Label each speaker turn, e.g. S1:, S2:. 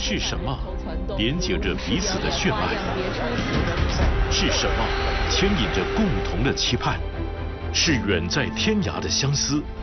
S1: 是什么连接着彼此的血脉？是什么牵引着共同的期盼？是远在天涯的相思，